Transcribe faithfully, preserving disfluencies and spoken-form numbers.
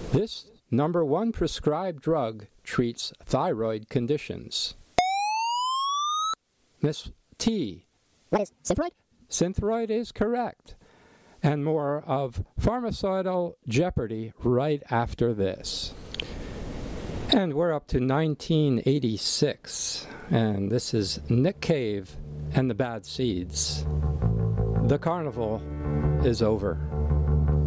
This number one prescribed drug treats thyroid conditions. Miss T. What is Synthroid? Synthroid is correct. And more of Pharmaceutical Jeopardy right after this. And we're up to nineteen eighty-six. And this is Nick Cave and the Bad Seeds. The carnival is over.